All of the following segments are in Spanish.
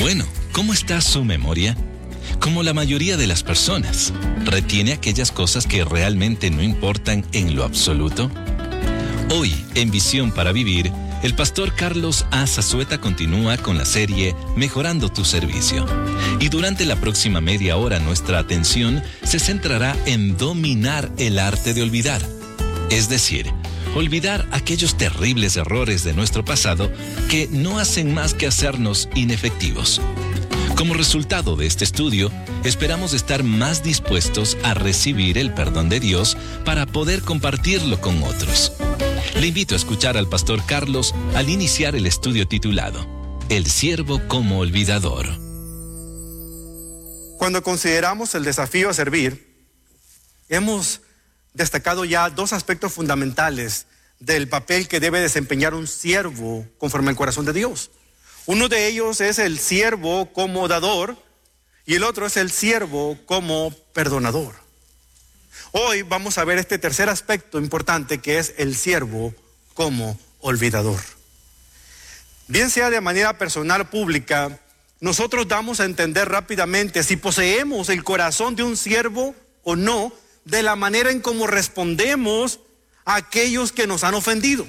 Bueno, ¿cómo está su memoria? Como la mayoría de las personas, ¿retiene aquellas cosas que realmente no importan en lo absoluto? Hoy, en Visión para Vivir, el pastor Carlos A. Zazueta continúa con la serie Mejorando tu Servicio. Y durante la próxima media hora nuestra atención se centrará en dominar el arte de olvidar. Es decir, olvidar aquellos terribles errores de nuestro pasado que no hacen más que hacernos inefectivos. Como resultado de este estudio, esperamos estar más dispuestos a recibir el perdón de Dios para poder compartirlo con otros. Le invito a escuchar al pastor Carlos al iniciar el estudio titulado El siervo como olvidador. Cuando consideramos el desafío a servir, hemos destacado ya dos aspectos fundamentales del papel que debe desempeñar un siervo conforme al corazón de Dios. Uno de ellos es el siervo como dador y el otro es el siervo como perdonador. Hoy vamos a ver este tercer aspecto importante que es el siervo como olvidador. Bien sea de manera personal o pública, nosotros damos a entender rápidamente si poseemos el corazón de un siervo o no, de la manera en cómo respondemos a aquellos que nos han ofendido.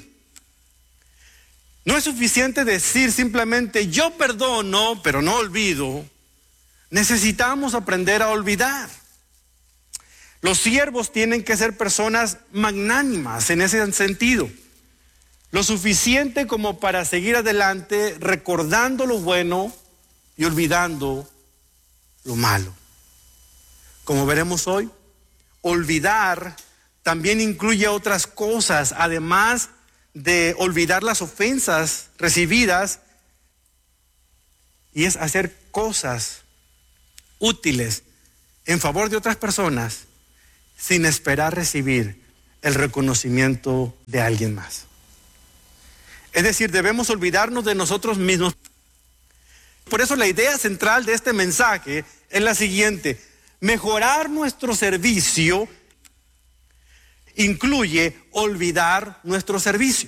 No es suficiente decir simplemente yo perdono, pero no olvido. Necesitamos aprender a olvidar. Los siervos tienen que ser personas magnánimas en ese sentido. Lo suficiente como para seguir adelante recordando lo bueno y olvidando lo malo. Como veremos hoy, olvidar también incluye otras cosas, además de olvidar las ofensas recibidas, y es hacer cosas útiles en favor de otras personas sin esperar recibir el reconocimiento de alguien más. Es decir, debemos olvidarnos de nosotros mismos. Por eso la idea central de este mensaje es la siguiente: mejorar nuestro servicio incluye olvidar nuestro servicio.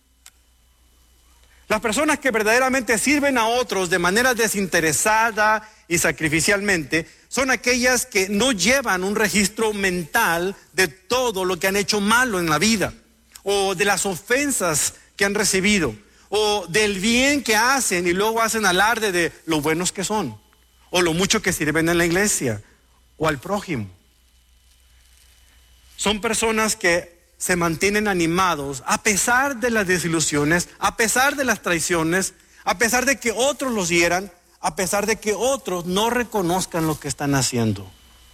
Las personas que verdaderamente sirven a otros de manera desinteresada y sacrificialmente son aquellas que no llevan un registro mental de todo lo que han hecho malo en la vida, o de las ofensas que han recibido, o del bien que hacen y luego hacen alarde de lo buenos que son, o lo mucho que sirven en la iglesia o al prójimo. Son personas que se mantienen animados a pesar de las desilusiones, a pesar de las traiciones, a pesar de que otros los hieran, a pesar de que otros no reconozcan lo que están haciendo.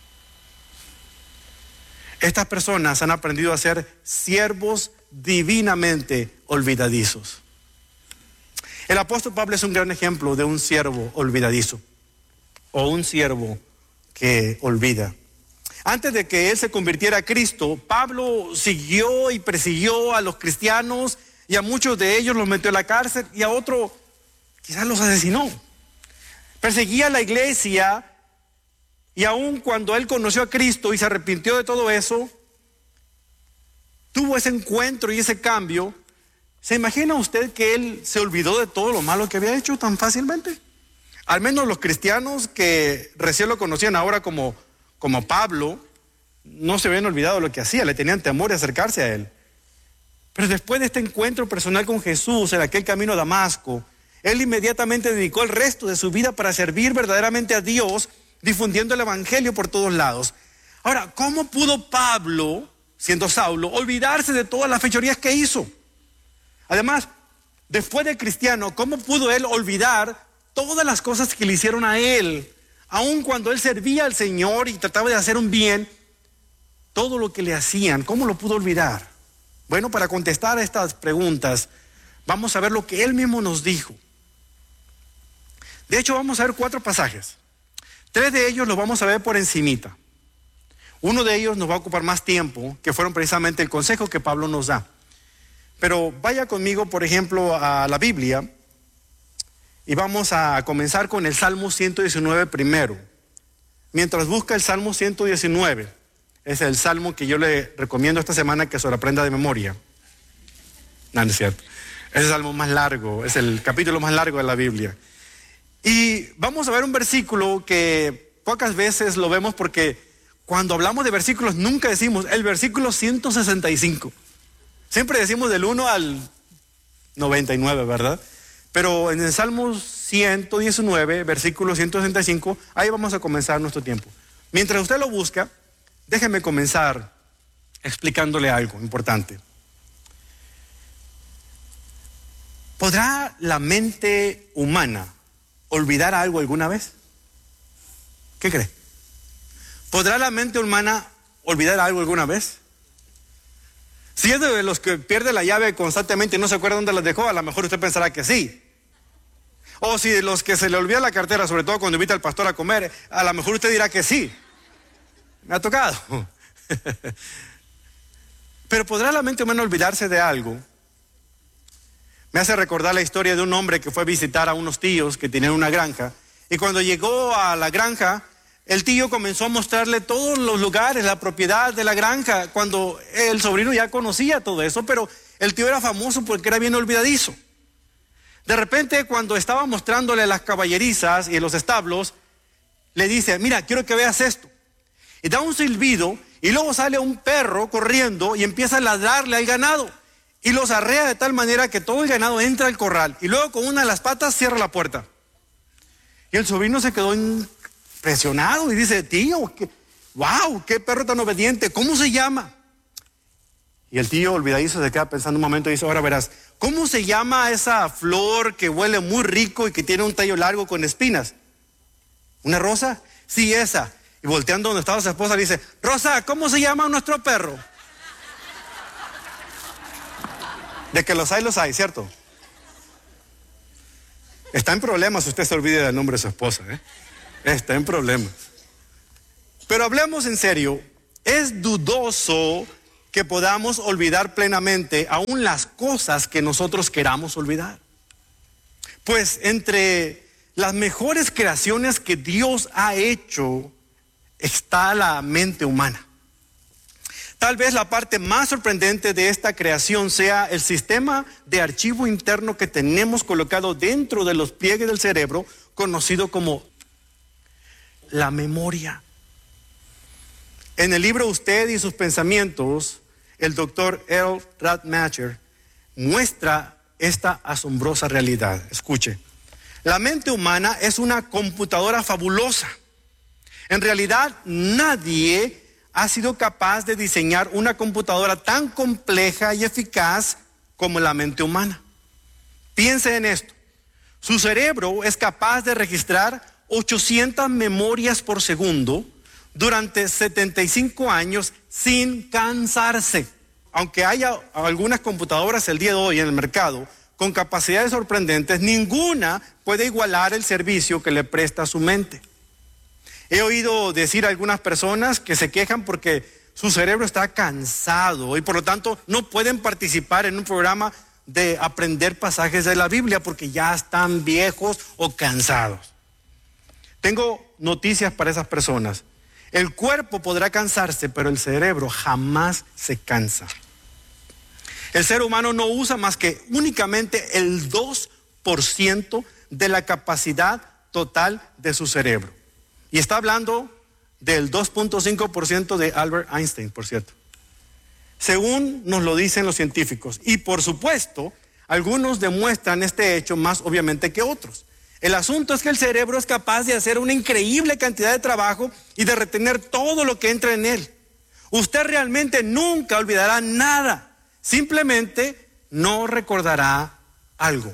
Estas personas han aprendido a ser siervos divinamente olvidadizos. El apóstol Pablo es un gran ejemplo de un siervo olvidadizo, o un siervo que olvida. Antes de que él se convirtiera a Cristo, Pablo siguió y persiguió a los cristianos, y a muchos de ellos los metió a la cárcel, y a otros quizás los asesinó. Perseguía a la iglesia, y aun cuando él conoció a Cristo y se arrepintió de todo eso, tuvo ese encuentro y ese cambio. ¿Se imagina usted que él se olvidó de todo lo malo que había hecho tan fácilmente? Al menos los cristianos que recién lo conocían ahora como Pablo, no se habían olvidado de lo que hacía, le tenían temor de acercarse a él. Pero después de este encuentro personal con Jesús en aquel camino a Damasco, él inmediatamente dedicó el resto de su vida para servir verdaderamente a Dios, difundiendo el evangelio por todos lados. Ahora, ¿cómo pudo Pablo, siendo Saulo, olvidarse de todas las fechorías que hizo? Además, después de cristiano, ¿cómo pudo él olvidar todas las cosas que le hicieron a él? Aun cuando él servía al Señor y trataba de hacer un bien, todo lo que le hacían, ¿cómo lo pudo olvidar? Bueno, para contestar a estas preguntas, vamos a ver lo que él mismo nos dijo. De hecho, vamos a ver 4 pasajes. 3 de ellos los vamos a ver por encimita. Uno de ellos nos va a ocupar más tiempo, que fueron precisamente el consejo que Pablo nos da. Pero vaya conmigo, por ejemplo, a la Biblia, y vamos a comenzar con el Salmo 119 primero. Mientras busca el Salmo 119, es el salmo que yo le recomiendo esta semana que se lo aprenda de memoria. No es cierto. Es el salmo más largo, es el capítulo más largo de la Biblia. Y vamos a ver un versículo que pocas veces lo vemos porque cuando hablamos de versículos nunca decimos el versículo 165. Siempre decimos del 1 al 99, ¿verdad? Pero en el Salmo 119, versículo 165, ahí vamos a comenzar nuestro tiempo. Mientras usted lo busca, déjeme comenzar explicándole algo importante. ¿Podrá la mente humana olvidar algo alguna vez? ¿Qué cree? ¿Podrá la mente humana olvidar algo alguna vez? Si es de los que pierde la llave constantemente y no se acuerda dónde la dejó, a lo mejor usted pensará que sí. O si de los que se le olvida la cartera, sobre todo cuando invita al pastor a comer, a lo mejor usted dirá que sí. Me ha tocado. Pero ¿podrá la mente humana olvidarse de algo? Me hace recordar la historia de un hombre que fue a visitar a unos tíos que tenían una granja. Y cuando llegó a la granja, el tío comenzó a mostrarle todos los lugares, la propiedad de la granja, cuando el sobrino ya conocía todo eso, pero el tío era famoso porque era bien olvidadizo. De repente, cuando estaba mostrándole las caballerizas y los establos, le dice, mira, quiero que veas esto. Y da un silbido y luego sale un perro corriendo y empieza a ladrarle al ganado. Y los arrea de tal manera que todo el ganado entra al corral y luego con una de las patas cierra la puerta. Y el sobrino se quedó impresionado y dice, tío, wow, qué perro tan obediente, ¿cómo se llama? Y el tío olvidadizo se queda pensando un momento y dice, ahora verás, ¿cómo se llama esa flor que huele muy rico y que tiene un tallo largo con espinas? ¿Una rosa? Sí, esa. Y volteando donde estaba su esposa le dice, Rosa, ¿cómo se llama nuestro perro? De que los hay, ¿cierto? Está en problemas, usted se olvide del nombre de su esposa, ¿eh? Está en problemas. Pero hablemos en serio, es dudoso que podamos olvidar plenamente aún las cosas que nosotros queramos olvidar. Pues entre las mejores creaciones que Dios ha hecho está la mente humana. Tal vez la parte más sorprendente de esta creación sea el sistema de archivo interno que tenemos colocado dentro de los pliegues del cerebro, conocido como la memoria. En el libro Usted y sus pensamientos, el doctor Earl Radmacher muestra esta asombrosa realidad. Escuche, la mente humana es una computadora fabulosa. En realidad, nadie ha sido capaz de diseñar una computadora tan compleja y eficaz como la mente humana. Piense en esto. Su cerebro es capaz de registrar 800 memorias por segundo durante 75 años sin cansarse. Aunque haya algunas computadoras el día de hoy en el mercado con capacidades sorprendentes, ninguna puede igualar el servicio que le presta su mente. He oído decir a algunas personas que se quejan porque su cerebro está cansado y por lo tanto no pueden participar en un programa de aprender pasajes de la Biblia porque ya están viejos o cansados. Tengo noticias para esas personas. El cuerpo podrá cansarse, pero el cerebro jamás se cansa. El ser humano no usa más que únicamente el 2% de la capacidad total de su cerebro. Y está hablando del 2.5% de Albert Einstein, por cierto. Según nos lo dicen los científicos. Y por supuesto, algunos demuestran este hecho más obviamente que otros. El asunto es que el cerebro es capaz de hacer una increíble cantidad de trabajo y de retener todo lo que entra en él. Usted realmente nunca olvidará nada. Simplemente no recordará algo.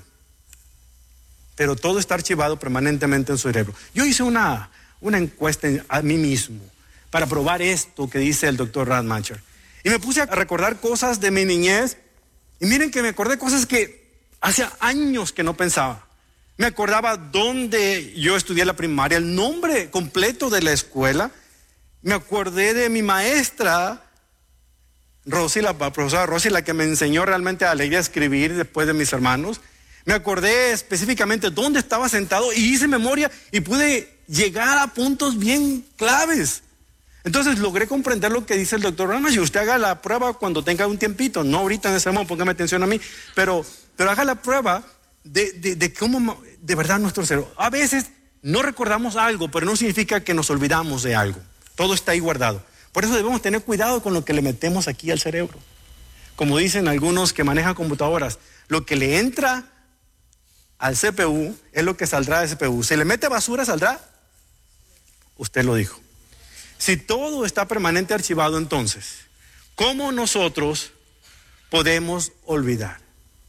Pero todo está archivado permanentemente en su cerebro. Yo hice una encuesta a mí mismo para probar esto que dice el doctor Radmacher. Y me puse a recordar cosas de mi niñez. Y miren que me acordé cosas que hace años que no pensaba. Me acordaba dónde yo estudié la primaria, el nombre completo de la escuela. Me acordé de mi maestra, Rosy, la profesora Rosy, la que me enseñó realmente a leer y a escribir después de mis hermanos. Me acordé específicamente dónde estaba sentado y hice memoria y pude llegar a puntos bien claves. Entonces logré comprender lo que dice el doctor Radmacher. Usted haga la prueba cuando tenga un tiempito, no ahorita en ese momento, póngame atención a mí, pero haga la prueba de cómo de verdad nuestro cerebro. A veces no recordamos algo, pero no significa que nos olvidamos de algo. Todo está ahí guardado. Por eso debemos tener cuidado con lo que le metemos aquí al cerebro. Como dicen algunos que manejan computadoras, lo que le entra al CPU es lo que saldrá del CPU. Si le mete basura, ¿saldrá? Usted lo dijo. Si todo está permanente archivado, entonces, ¿cómo nosotros podemos olvidar?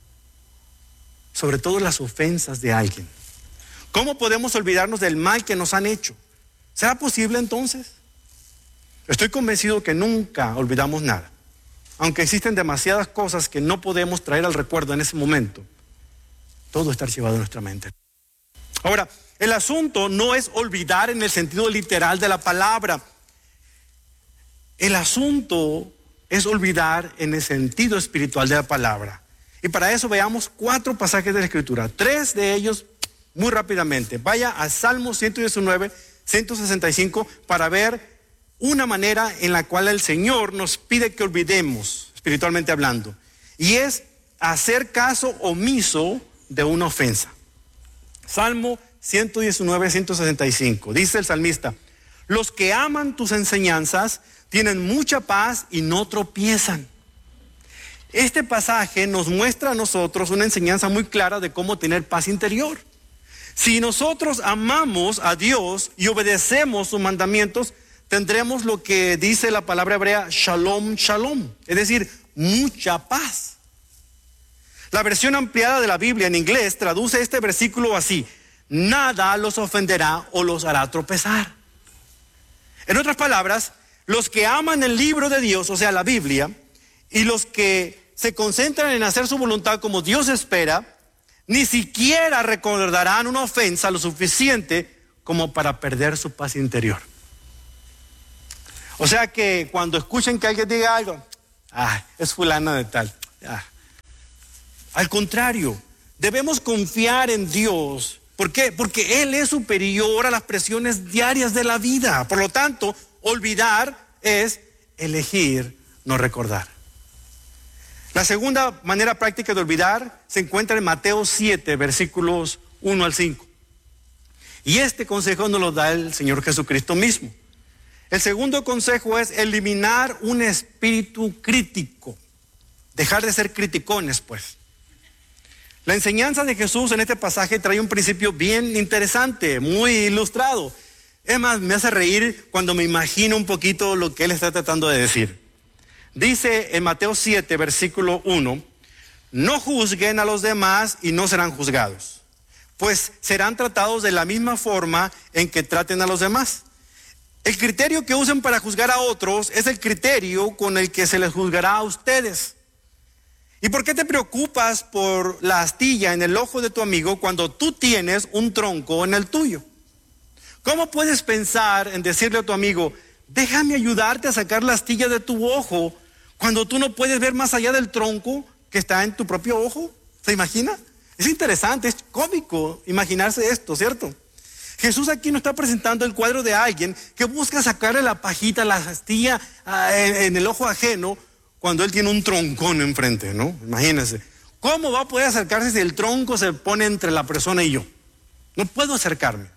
Sobre todo las ofensas de alguien. ¿Cómo podemos olvidarnos del mal que nos han hecho? ¿Será posible entonces? Estoy convencido que nunca olvidamos nada. Aunque existen demasiadas cosas que no podemos traer al recuerdo en ese momento, todo está archivado en nuestra mente. Ahora, el asunto no es olvidar en el sentido literal de la palabra. El asunto es olvidar en el sentido espiritual de la palabra. Y para eso veamos 4 pasajes de la Escritura. 3 de ellos muy rápidamente. Vaya a Salmo 119, 165 para ver una manera en la cual el Señor nos pide que olvidemos, espiritualmente hablando. Y es hacer caso omiso de una ofensa. Salmo 119, 165. Dice el salmista: los que aman tus enseñanzas tienen mucha paz y no tropiezan. Este pasaje nos muestra a nosotros una enseñanza muy clara de cómo tener paz interior. Si nosotros amamos a Dios y obedecemos sus mandamientos, tendremos lo que dice la palabra hebrea shalom, shalom, es decir, mucha paz. La versión ampliada de la Biblia en inglés traduce este versículo así: nada los ofenderá o los hará tropezar. En otras palabras, los que aman el libro de Dios, o sea, la Biblia, y los que se concentran en hacer su voluntad como Dios espera, ni siquiera recordarán una ofensa lo suficiente como para perder su paz interior. O sea que cuando escuchen que alguien diga algo, es fulana de tal. Al contrario, debemos confiar en Dios. ¿Por qué? Porque Él es superior a las presiones diarias de la vida. Por lo tanto, olvidar es elegir no recordar. La segunda manera práctica de olvidar se encuentra en Mateo 7, versículos 1 al 5. Y este consejo nos lo da el Señor Jesucristo mismo. El segundo consejo es eliminar un espíritu crítico. Dejar de ser criticones, pues. La enseñanza de Jesús en este pasaje trae un principio bien interesante, muy ilustrado. Es más, me hace reír cuando me imagino un poquito lo que Él está tratando de decir. Dice en Mateo 7, versículo 1, no juzguen a los demás y no serán juzgados, pues serán tratados de la misma forma en que traten a los demás. El criterio que usen para juzgar a otros es el criterio con el que se les juzgará a ustedes. ¿Y por qué te preocupas por la astilla en el ojo de tu amigo cuando tú tienes un tronco en el tuyo? ¿Cómo puedes pensar en decirle a tu amigo, déjame ayudarte a sacar la astilla de tu ojo, cuando tú no puedes ver más allá del tronco que está en tu propio ojo? ¿Se imagina? Es interesante, es cómico imaginarse esto, ¿cierto? Jesús aquí nos está presentando el cuadro de alguien que busca sacarle la pajita, la astilla en el ojo ajeno cuando él tiene un troncón enfrente, ¿no? Imagínense. ¿Cómo va a poder acercarse si el tronco se pone entre la persona y yo? No puedo acercarme.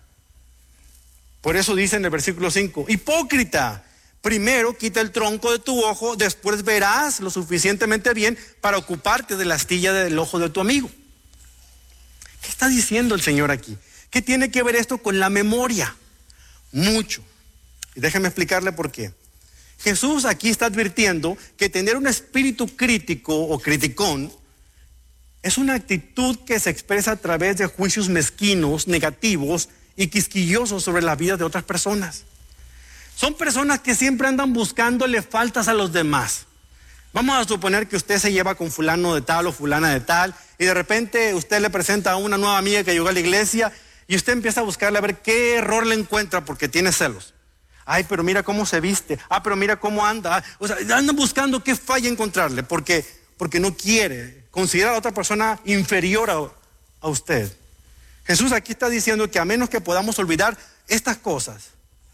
Por eso dice en el versículo 5, hipócrita, primero quita el tronco de tu ojo, después verás lo suficientemente bien para ocuparte de la astilla del ojo de tu amigo. ¿Qué está diciendo el Señor aquí? ¿Qué tiene que ver esto con la memoria? Mucho. Y déjeme explicarle por qué. Jesús aquí está advirtiendo que tener un espíritu crítico o criticón es una actitud que se expresa a través de juicios mezquinos, negativos y quisquillosos sobre la vida de otras personas. Son personas que siempre andan buscándole faltas a los demás. Vamos a suponer que usted se lleva con fulano de tal o fulana de tal y de repente usted le presenta a una nueva amiga que llegó a la iglesia y usted empieza a buscarle a ver qué error le encuentra porque tiene celos. Ay, pero mira cómo se viste. Pero mira cómo anda. O sea, andan buscando qué falla encontrarle porque no quiere considerar a otra persona inferior a usted. Jesús aquí está diciendo que a menos que podamos olvidar estas cosas,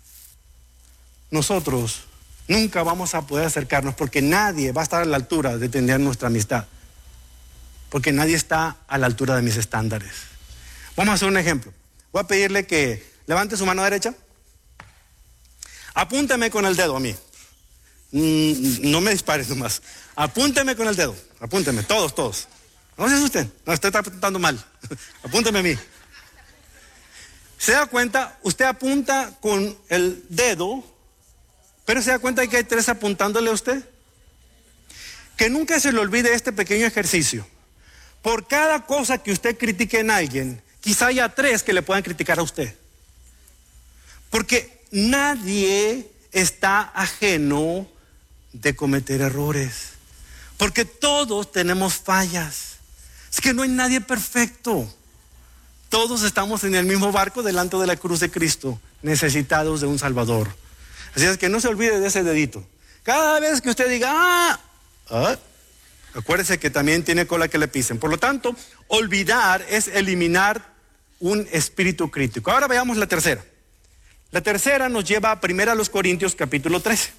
nosotros nunca vamos a poder acercarnos porque nadie va a estar a la altura de tener nuestra amistad. porque nadie está a la altura de mis estándares. Vamos a hacer un ejemplo. Voy a pedirle que levante su mano derecha. Apúnteme con el dedo a mí. No me dispares nomás. Apúnteme con el dedo. Apúnteme, todos. No se asusten. No, usted está apuntando mal. Apúnteme a mí. ¿Se da cuenta? Usted apunta con el dedo, pero se da cuenta de que hay 3 apuntándole a usted. Que nunca se le olvide este pequeño ejercicio. Por cada cosa que usted critique en alguien, quizá haya 3 que le puedan criticar a usted. Porque nadie está ajeno de cometer errores. Porque todos tenemos fallas. Es que no hay nadie perfecto. Todos estamos en el mismo barco delante de la cruz de Cristo, necesitados de un Salvador. Así es que no se olvide de ese dedito. Cada vez que usted diga, acuérdese que también tiene cola que le pisen. Por lo tanto, olvidar es eliminar un espíritu crítico. Ahora veamos la tercera. La tercera nos lleva a 1 Corintios capítulo 13.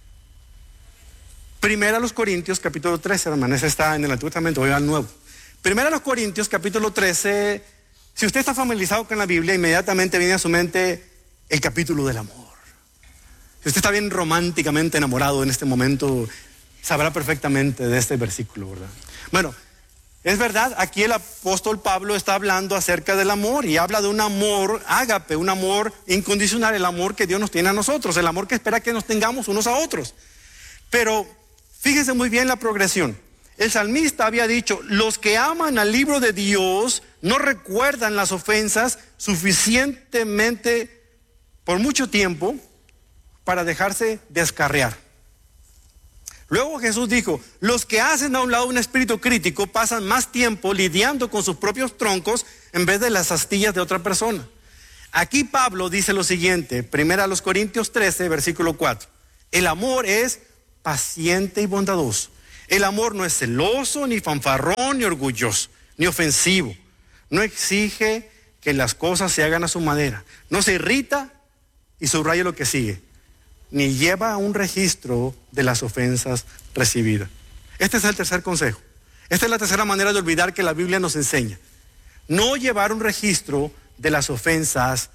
1 Corintios capítulo 13, hermano, ese está en el Antiguo Testamento, voy al Nuevo. 1 Corintios capítulo 13, si usted está familiarizado con la Biblia, inmediatamente viene a su mente el capítulo del amor. Si usted está bien románticamente enamorado en este momento, sabrá perfectamente de este versículo, ¿verdad? Bueno, es verdad, aquí el apóstol Pablo está hablando acerca del amor y habla de un amor ágape, un amor incondicional, el amor que Dios nos tiene a nosotros, el amor que espera que nos tengamos unos a otros. Pero fíjense muy bien la progresión. El salmista había dicho, los que aman al libro de Dios no recuerdan las ofensas suficientemente por mucho tiempo para dejarse descarriar. Luego Jesús dijo, los que hacen a un lado un espíritu crítico pasan más tiempo lidiando con sus propios troncos en vez de las astillas de otra persona. Aquí Pablo dice lo siguiente, 1 Corintios 13, versículo 4. El amor es paciente y bondadoso. El amor no es celoso, ni fanfarrón, ni orgulloso, ni ofensivo. No exige que las cosas se hagan a su manera. No se irrita, y subraya lo que sigue, ni lleva un registro de las ofensas recibidas. Este es el tercer consejo. Esta es la tercera manera de olvidar que la Biblia nos enseña. No llevar un registro de las ofensas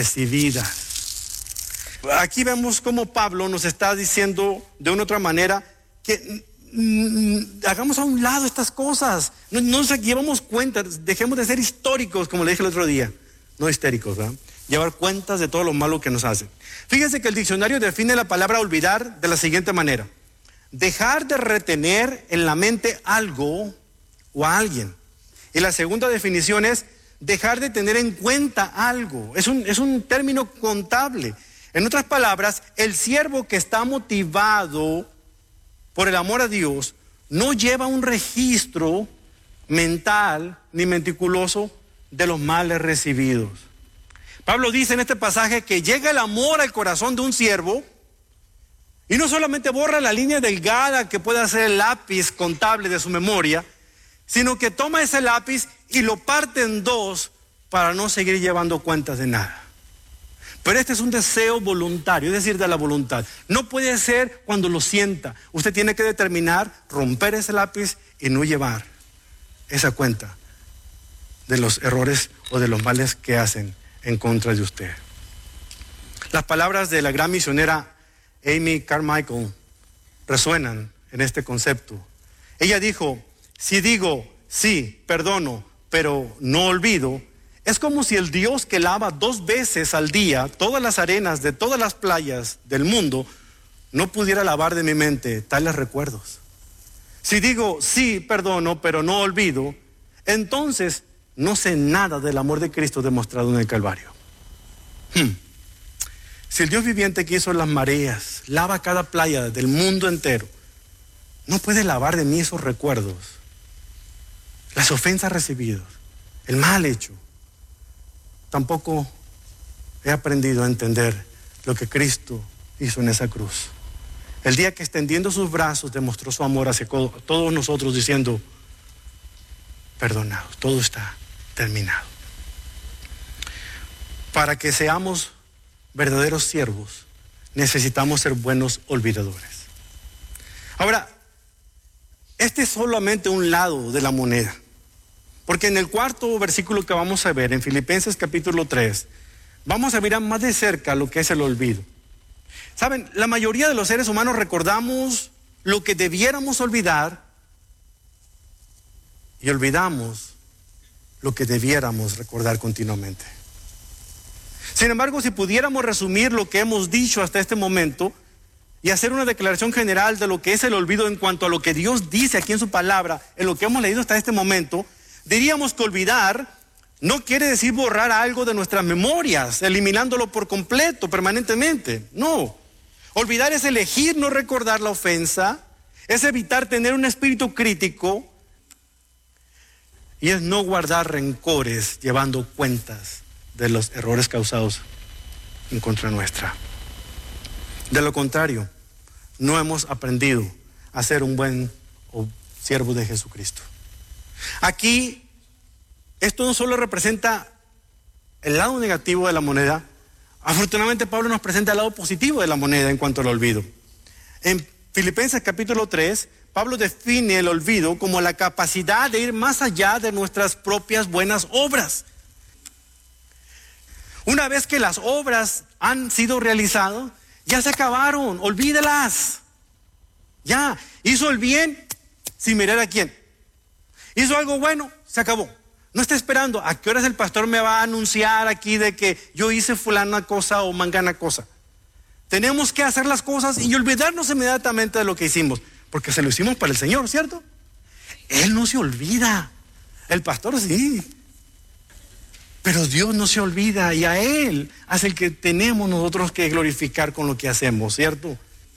recibidas. Aquí vemos cómo Pablo nos está diciendo de una otra manera que hagamos a un lado estas cosas. No nos llevamos cuenta, dejemos de ser históricos, como le dije el otro día. No histéricos, ¿verdad? Llevar cuentas de todo lo malo que nos hacen. Fíjense que el diccionario define la palabra olvidar de la siguiente manera: dejar de retener en la mente algo o a alguien. Y la segunda definición es dejar de tener en cuenta algo. Es un término contable. En otras palabras, el siervo que está motivado por el amor a Dios no lleva un registro mental ni meticuloso de los males recibidos. Pablo dice en este pasaje que llega el amor al corazón de un siervo y no solamente borra la línea delgada que puede hacer el lápiz contable de su memoria, sino que toma ese lápiz y lo parte en dos para no seguir llevando cuentas de nada. Pero este es un deseo voluntario, es decir, de la voluntad. No puede ser cuando lo sienta. Usted tiene que determinar, romper ese lápiz y no llevar esa cuenta de los errores o de los males que hacen en contra de usted. Las palabras de la gran misionera Amy Carmichael resuenan en este concepto. Ella dijo, si digo, sí, perdono, pero no olvido, es como si el Dios que lava 2 veces al día todas las arenas de todas las playas del mundo no pudiera lavar de mi mente tales recuerdos. Si digo, sí, perdono, pero no olvido, entonces no sé nada del amor de Cristo demostrado en el Calvario. Si el Dios viviente que hizo las mareas, lava cada playa del mundo entero, no puede lavar de mí esos recuerdos, las ofensas recibidas, el mal hecho. Tampoco he aprendido a entender lo que Cristo hizo en esa cruz. El día que extendiendo sus brazos demostró su amor hacia todos nosotros diciendo, perdonados, todo está terminado. Para que seamos verdaderos siervos, necesitamos ser buenos olvidadores. Ahora, este es solamente un lado de la moneda. Porque en el cuarto versículo que vamos a ver, en Filipenses capítulo 3, vamos a mirar más de cerca lo que es el olvido. Saben, la mayoría de los seres humanos recordamos lo que debiéramos olvidar y olvidamos lo que debiéramos recordar continuamente. Sin embargo, si pudiéramos resumir lo que hemos dicho hasta este momento y hacer una declaración general de lo que es el olvido en cuanto a lo que Dios dice aquí en su palabra, en lo que hemos leído hasta este momento, diríamos que olvidar no quiere decir borrar algo de nuestras memorias, eliminándolo por completo, permanentemente. No. Olvidar es elegir no recordar la ofensa, es evitar tener un espíritu crítico y es no guardar rencores llevando cuentas de los errores causados en contra nuestra. De lo contrario, no hemos aprendido a ser un buen siervo de Jesucristo. Aquí, esto no solo representa el lado negativo de la moneda, afortunadamente Pablo nos presenta el lado positivo de la moneda en cuanto al olvido. En Filipenses capítulo 3, Pablo define el olvido como la capacidad de ir más allá de nuestras propias buenas obras. Una vez que las obras han sido realizadas, ya se acabaron, olvídelas. Ya, hizo el bien sin mirar a quién. Hizo algo bueno, se acabó. No está esperando a qué horas el pastor me va a anunciar aquí de que yo hice fulana cosa o mangana cosa. Tenemos que hacer las cosas y olvidarnos inmediatamente de lo que hicimos, porque se lo hicimos para el Señor, ¿cierto? Él no se olvida, el pastor sí, pero Dios no se olvida y a Él es el que tenemos nosotros que glorificar con lo que hacemos, ¿cierto?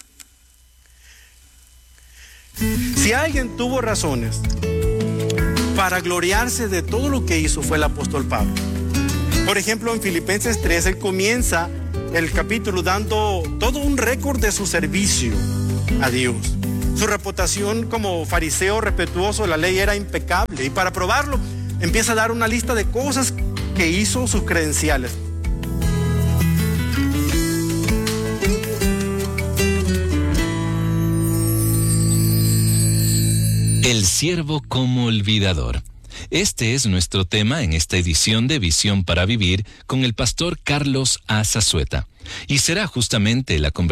Si alguien tuvo razones para gloriarse de todo lo que hizo, fue el apóstol Pablo. Por ejemplo, en Filipenses 3, él comienza el capítulo dando todo un récord de su servicio a Dios. Su reputación como fariseo respetuoso de la ley era impecable, y para probarlo empieza a dar una lista de cosas que hizo, sus credenciales. El siervo como olvidador. Este es nuestro tema en esta edición de Visión para Vivir con el pastor Carlos A. Zazueta. Y será justamente la conversación